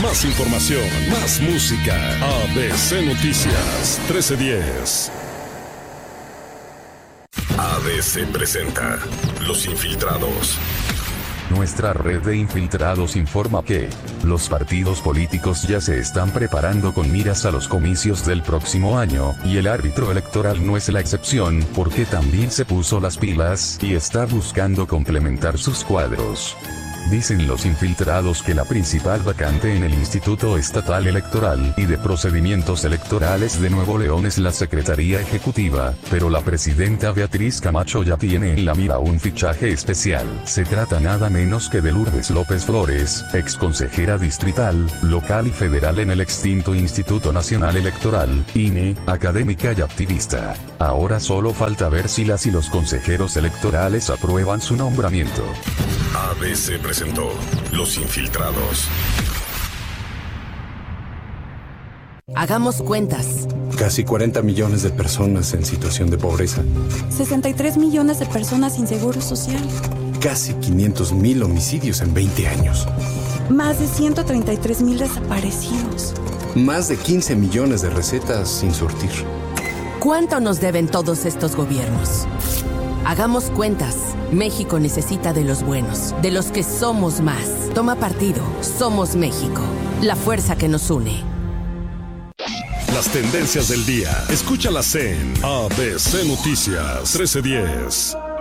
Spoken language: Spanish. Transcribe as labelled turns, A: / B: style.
A: Más información, más música. ABC Noticias 1310. ABC presenta Los Infiltrados.
B: Nuestra red de infiltrados informa que los partidos políticos ya se están preparando con miras a los comicios del próximo año, y el árbitro electoral no es la excepción, porque también se puso las pilas y está buscando complementar sus cuadros. Dicen los infiltrados que la principal vacante en el Instituto Estatal Electoral y de Procedimientos Electorales de Nuevo León es la Secretaría Ejecutiva, pero la presidenta Beatriz Camacho ya tiene en la mira un fichaje especial. Se trata nada menos que de Lourdes López Flores, ex consejera distrital, local y federal en el extinto Instituto Nacional Electoral, INE, académica y activista. Ahora solo falta ver si las y los consejeros electorales aprueban su nombramiento.
A: ABC presentó Los Infiltrados.
C: Hagamos cuentas.
D: Casi 40 millones de personas en situación de pobreza.
E: 63 millones de personas sin seguro social.
D: Casi 500,000 homicidios en 20 años.
E: Más de 133,000 desaparecidos.
D: Más de 15 millones de recetas sin surtir.
C: ¿Cuánto nos deben todos estos gobiernos? Hagamos cuentas. México necesita de los buenos, de los que somos más. Toma partido. Somos México. La fuerza que nos une.
A: Las tendencias del día. Escúchalas en ABC Noticias 1310.